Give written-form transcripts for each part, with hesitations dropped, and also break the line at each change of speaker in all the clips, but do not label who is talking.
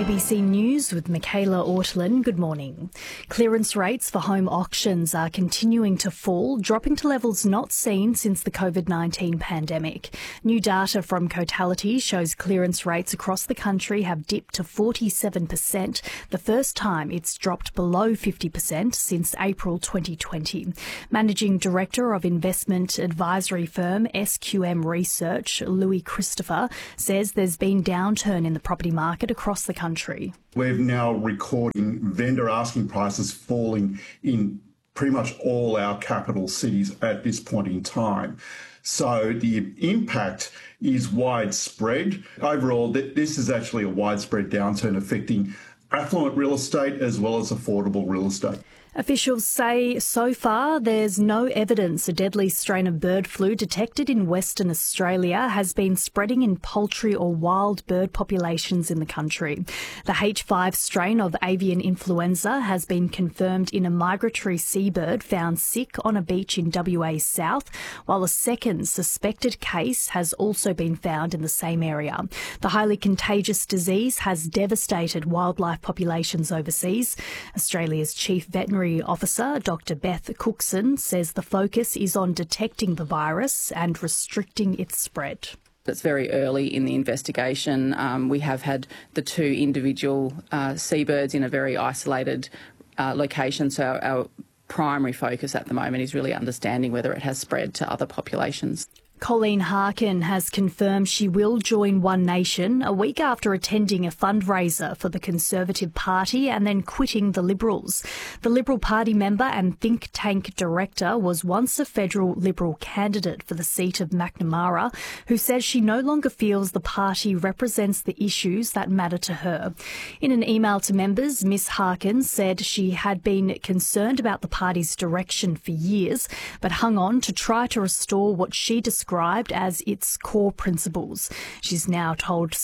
ABC News with Michaela Ortlin. Good morning. Clearance rates for home auctions are continuing to fall, dropping to levels not seen since the COVID-19 pandemic. New data from Cotality shows clearance rates across the country have dipped to 47%, the first time it's dropped below 50% since April 2020. Managing Director of investment advisory firm SQM Research, Louis Christopher, says there's been downturn in the property market across the country.
We're now recording vendor asking prices falling in pretty much all our capital cities at this point in time. So the impact is widespread. Overall, this is actually a widespread downturn affecting affluent real estate as well as affordable real estate.
Officials say so far there's no evidence a deadly strain of bird flu detected in Western Australia has been spreading in poultry or wild bird populations in the country. The H5 strain of avian influenza has been confirmed in a migratory seabird found sick on a beach in WA South, while a second suspected case has also been found in the same area. The highly contagious disease has devastated wildlife populations overseas. Australia's Chief Veterinary Officer, Dr. Beth Cookson, says the focus is on detecting the virus and restricting its spread.
It's very early in the investigation. We have had the two individual seabirds in a very isolated location, so our primary focus at the moment is really understanding whether it has spread to other populations.
Colleen Harkin has confirmed she will join One Nation a week after attending a fundraiser for the Conservative Party and then quitting the Liberals. The Liberal Party member and think tank director was once a federal Liberal candidate for the seat of Macnamara, who says she no longer feels the party represents the issues that matter to her. In an email to members, Miss Harkin said she had been concerned about the party's direction for years, but hung on to try to restore what she described as its core principles. She's now told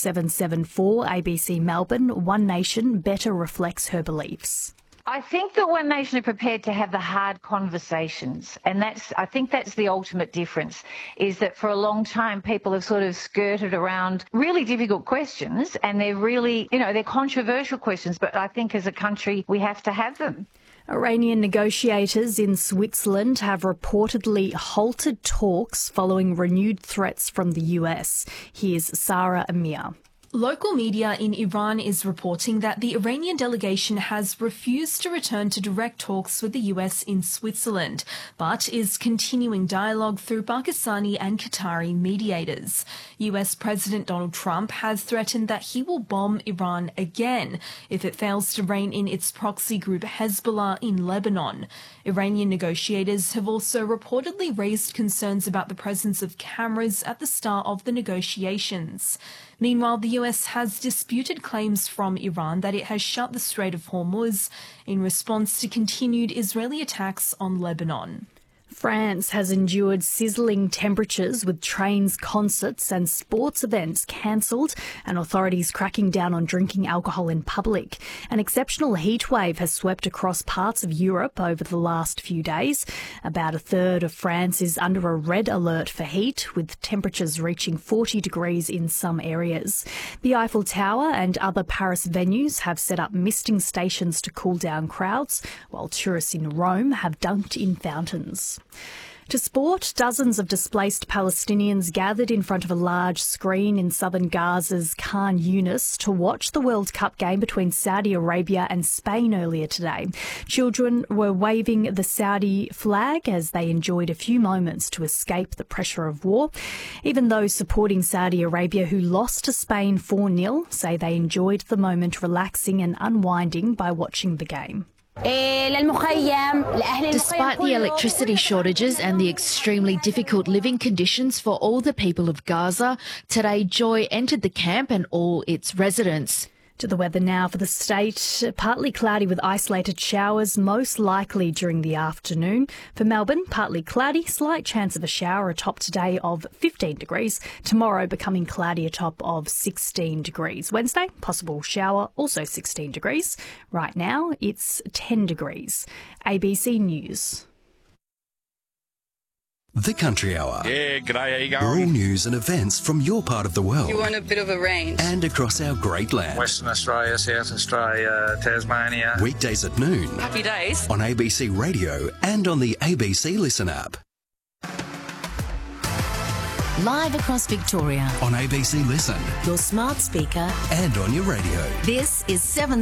774 ABC Melbourne One Nation better reflects her beliefs.
I think that One Nation are prepared to have the hard conversations, and I think that's the ultimate difference, is that for a long time people have sort of skirted around really difficult questions, and they're really, they're controversial questions, but I think as a country we have to have them.
Iranian negotiators in Switzerland have reportedly halted talks following renewed threats from the US. Here's Sarah Amir.
Local media in Iran is reporting that the Iranian delegation has refused to return to direct talks with the US in Switzerland, but is continuing dialogue through Pakistani and Qatari mediators. US President Donald Trump has threatened that he will bomb Iran again if it fails to rein in its proxy group Hezbollah in Lebanon. Iranian negotiators have also reportedly raised concerns about the presence of cameras at the start of the negotiations. Meanwhile, the US has disputed claims from Iran that it has shut the Strait of Hormuz in response to continued Israeli attacks on Lebanon.
France has endured sizzling temperatures with trains, concerts and sports events cancelled and authorities cracking down on drinking alcohol in public. An exceptional heat wave has swept across parts of Europe over the last few days. About a third of France is under a red alert for heat, with temperatures reaching 40 degrees in some areas. The Eiffel Tower and other Paris venues have set up misting stations to cool down crowds, while tourists in Rome have dunked in fountains. To sport, dozens of displaced Palestinians gathered in front of a large screen in southern Gaza's Khan Yunis to watch the World Cup game between Saudi Arabia and Spain earlier today. Children were waving the Saudi flag as they enjoyed a few moments to escape the pressure of war. Even those supporting Saudi Arabia who lost to Spain 4-0 say they enjoyed the moment relaxing and unwinding by watching the game.
Despite the electricity shortages and the extremely difficult living conditions for all the people of Gaza, today joy entered the camp and all its residents.
To the weather now for the state. Partly cloudy with isolated showers, most likely during the afternoon. For Melbourne, partly cloudy, slight chance of a shower, a top today of 15 degrees. Tomorrow becoming cloudy, a top of 16 degrees. Wednesday, possible shower, also 16 degrees. Right now, it's 10 degrees. ABC News.
The Country Hour.
Yeah, g'day, how you
All
going?
news and events from your part of the world.
You want a bit of a range.
And across our great land.
Western Australia, South Australia, Tasmania.
Weekdays at noon.
Happy days.
On ABC Radio and on the ABC Listen app.
Live across Victoria.
On ABC Listen.
Your smart speaker.
And on your radio.
This is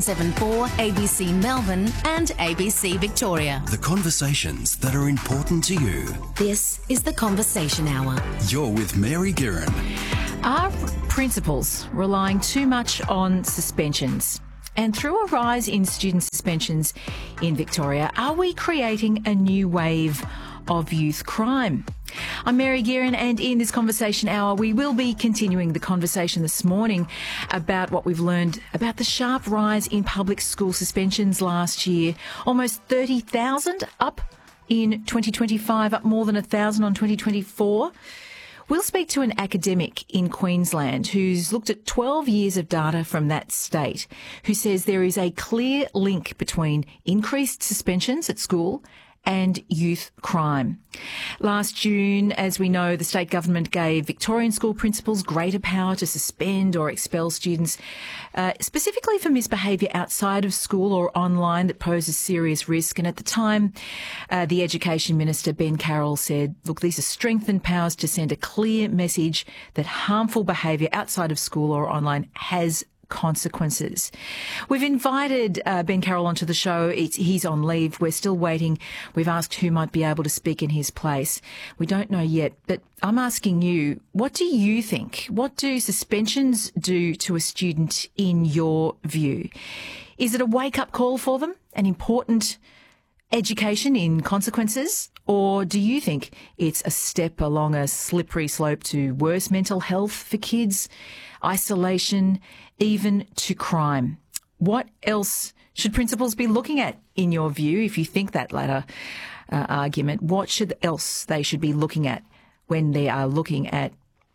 774 ABC Melbourne and ABC Victoria.
The conversations that are important to you.
This is The Conversation Hour.
You're with Mary Guerin.
Are principals relying too much on suspensions? And through a rise in student suspensions in Victoria, are we creating a new wave of youth crime? I'm Mary Guerin, and in this Conversation Hour, we will be continuing the conversation this morning about what we've learned about the sharp rise in public school suspensions last year. Almost 30,000 up in 2025, up more than 1,000 on 2024. We'll speak to an academic in Queensland who's looked at 12 years of data from that state, who says there is a clear link between increased suspensions at school and youth crime. Last June, as we know, the state government gave Victorian school principals greater power to suspend or expel students, specifically for misbehaviour outside of school or online that poses serious risk. And at the time, the Education Minister, Ben Carroll, said, look, these are strengthened powers to send a clear message that harmful behaviour outside of school or online has consequences. We've invited Ben Carroll onto the show. He's on leave. We're still waiting. We've asked who might be able to speak in his place. We don't know yet, but I'm asking you, what do you think? What do suspensions do to a student in your view? Is it a wake-up call for them? An important education in consequences? Or do you think it's a step along a slippery slope to worse mental health for kids, isolation, even to crime? What else should principals be looking at, in your view, if you think that latter argument? What else they should be looking at when they are looking at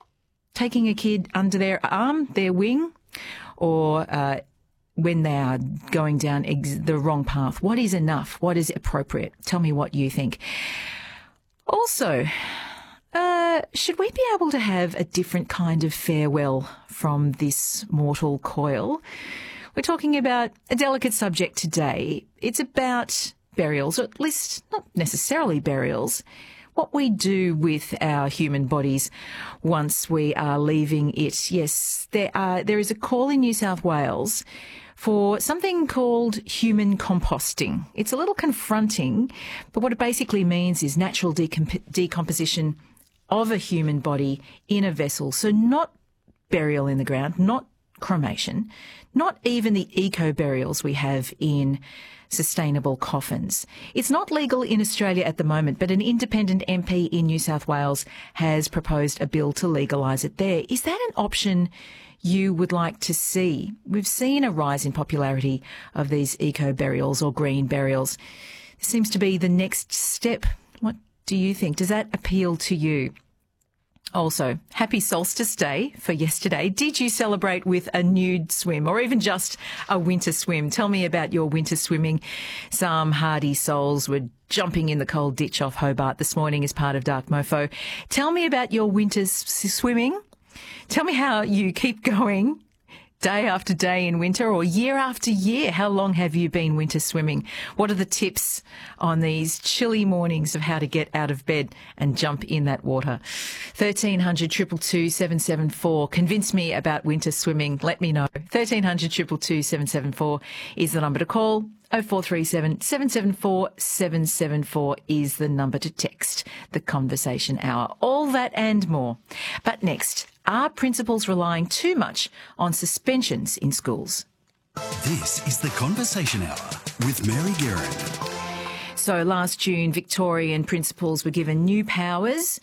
taking a kid under their arm, their wing, or when they are going down the wrong path? What is enough? What is appropriate? Tell me what you think. Also, should we be able to have a different kind of farewell from this mortal coil? We're talking about a delicate subject today. It's about burials, or at least not necessarily burials, what we do with our human bodies once we are leaving it. Yes, there is a call in New South Wales for something called human composting. It's a little confronting, but what it basically means is natural decomposition of a human body in a vessel. So not burial in the ground, not cremation, not even the eco-burials we have in sustainable coffins. It's not legal in Australia at the moment, but an independent MP in New South Wales has proposed a bill to legalise it there. Is that an option you would like to see? We've seen a rise in popularity of these eco-burials or green burials. This seems to be the next step. What do you think? Does that appeal to you? Also, happy Solstice Day for yesterday. Did you celebrate with a nude swim or even just a winter swim? Tell me about your winter swimming. Some hardy souls were jumping in the cold ditch off Hobart this morning as part of Dark Mofo. Tell me about your winter swimming. Tell me how you keep going day after day in winter or year after year. How long have you been winter swimming? What are the tips on these chilly mornings of how to get out of bed and jump in that water? 1300 222 774. Convince me about winter swimming. Let me know. 1300 222 774 is the number to call. 0437 774 774 is the number to text. The Conversation Hour. All that and more. But next, are principals relying too much on suspensions in schools?
This is the Conversation Hour with Mary Guerin.
So last June, Victorian principals were given new powers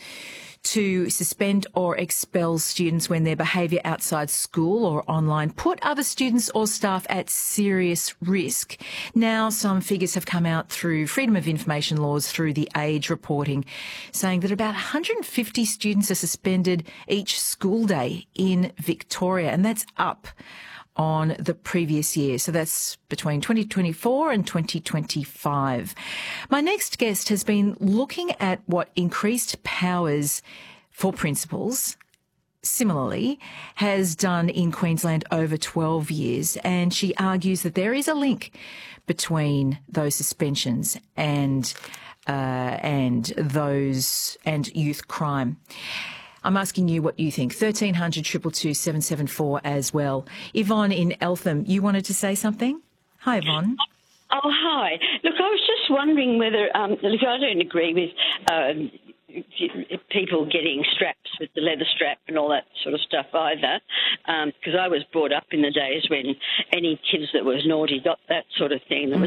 to suspend or expel students when their behaviour outside school or online put other students or staff at serious risk. Now some figures have come out through Freedom of Information laws, through the Age reporting, saying that about 150 students are suspended each school day in Victoria, and that's up on the previous year. So that's between 2024 and 2025. My next guest has been looking at what increased powers for principals similarly has done in Queensland over 12 years, and she argues that there is a link between those suspensions and youth crime. I'm asking you what you think. 1300 222 774 as well. Yvonne in Eltham, you wanted to say something? Hi, Yvonne.
Oh, hi. Look, I was just wondering whether, look, I don't agree with people getting straps with the leather strap and all that sort of stuff either, because I was brought up in the days when any kids that was naughty got that sort of thing. There was